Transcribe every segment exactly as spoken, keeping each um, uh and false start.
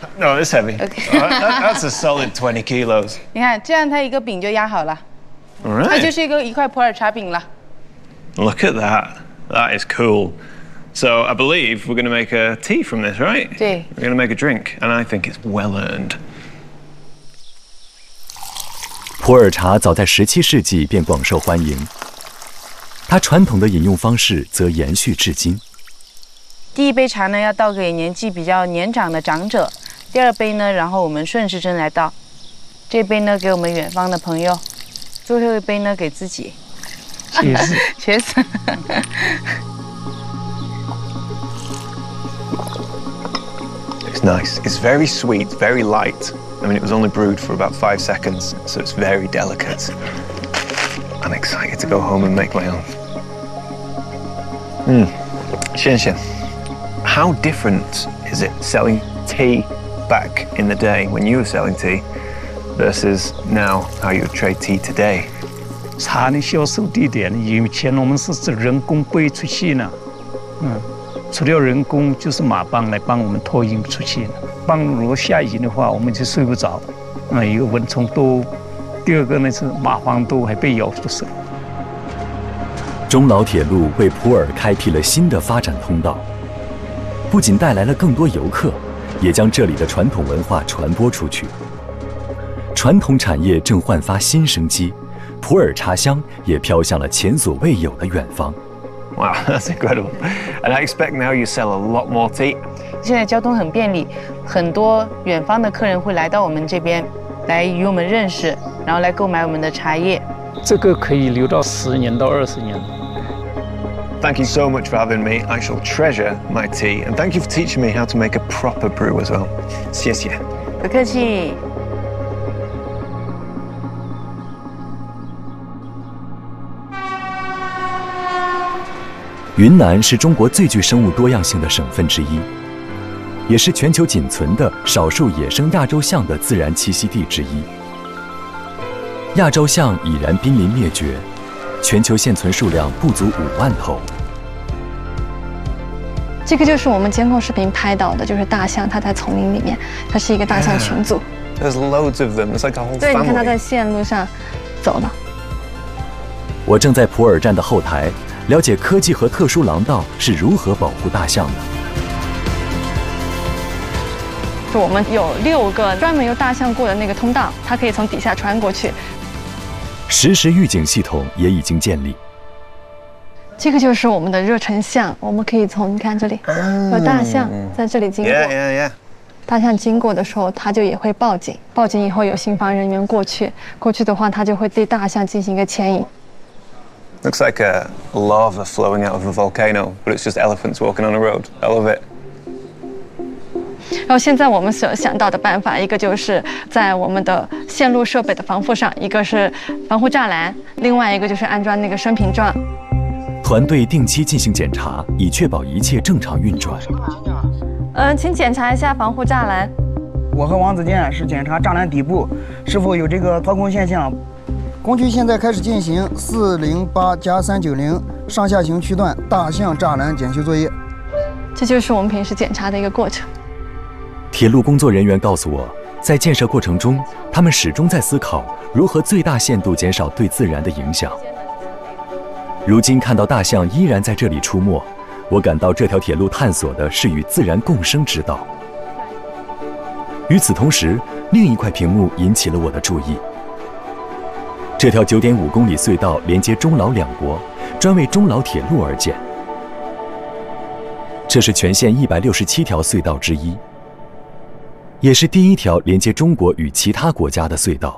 No, it's heavy. Okay. All right, that, that's a solid twenty kilos. 你看，这样它一个饼就压好了， All 它就 right. 是一个一块普洱茶饼了。 Look at that. That is cool. So I believe we're going to make a tea from this, right? 对。 We're going to make a drink, and I think it's well earned. 普洱茶早在十七世纪便广受欢迎，它传统的饮用方式则延续至今。 第一杯茶呢，要倒给年纪比较年长的长者；第二杯呢，然后我们顺时针来倒。这杯呢，给我们远方的朋友；最后一杯呢，给自己。 确实， 确实。 It's nice. It's very sweet, very light. I mean, it was only brewed for about five seconds, so it's very delicate. I'm excited to go home and make my own. Hmm. Xian Xian, how different is it selling tea back in the day when you were selling tea versus now how you trade tea today? 茶的销售地点，以前我们是指人工背出去呢，嗯，除了人工就是马帮来帮我们托运出去。帮如果下雨的话，我们就睡不着，嗯，一个蚊虫多，第二个呢是蚂蟥多，还被咬住手。 中老铁路为普洱开辟了新的发展通道，不仅带来了更多游客，也将这里的传统文化传播出去。传统产业正焕发新生机。普洱茶香也飘向了前所未有的远方。 Wow, that's incredible. And I expect now you sell a lot more tea. 现在交通很便利，很多远方的客人会来到我们这边，来与我们认识，然后来购买我们的茶叶。 这个可以留到十年到二十年。 Thank you so much for having me. I shall treasure my tea, and thank you for teaching me how to make a proper brew as well. 谢谢。 不客气。 云南是中国最具生物多样性的省份之一，也是全球仅存的少数野生亚洲象的自然栖息地之一。亚洲象已然濒临灭绝，全球现存数量不足五万头。 这个就是我们监控视频拍到的，就是大象，它在丛林里面，它是一个大象群组。 There's loads of them. It's like a whole family. 对，你看它在线路上走了。 我正在普洱站的后台。了解科技和特殊廊道是如何保护大象的。 我们有六个专门由大象过的那个通道，它可以从底下穿过去。 实时预警系统也已经建立。 这个就是我们的热成像，我们可以从你看这里有大象在这里经过。 Yeah, yeah, yeah. 大象经过的时候，它就也会报警，报警以后有信访人员过去，过去的话，它就会对大象进行一个牵引。 Looks like a lava flowing out of a volcano, but it's just elephants walking on a road. I love it. 然后现在我们所想到的办法，一个就是在我们的线路设备的防护上，一个是防护栅栏，另外一个就是安装那个升屏桩。 团队定期进行检查，以确保一切正常运转。 嗯，请检查一下防护栅栏。 我和王子健是检查栅栏底部是否有这个掏空现象。工区现在开始进行四零八加三九零上下行区段大象栅栏检修作业。 这就是我们平时检查的一个过程。 铁路工作人员告诉我，在建设过程中，他们始终在思考如何最大限度减少对自然的影响。如今看到大象依然在这里出没，我感到这条铁路探索的是与自然共生之道。与此同时，另一块屏幕引起了我的注意。这条九点五公里隧道连接中老两国，专为中老铁路而建。这是全线一百六十七条隧道之一，也是第一条连接中国与其他国家的隧道。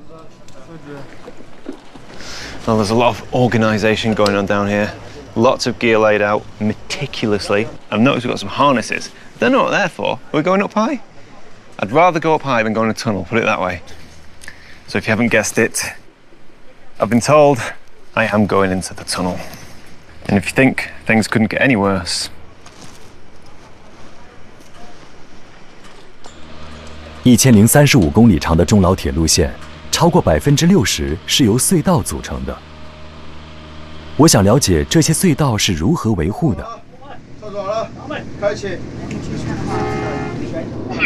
Well, there's a lot of organisation going on down here. Lots of gear laid out meticulously. I've noticed we've got some harnesses. Don't know what they're for. Are we going up high? I'd rather go up high than go in a tunnel, put it that way. So if you haven't guessed it, I've been told I am going into the tunnel. And if you think things couldn't get any worse. 一千零三十五公里长的中老铁路线，超过百分之六十是由隧道组成的。我想了解这些隧道是如何维护的。 操作好了，开启。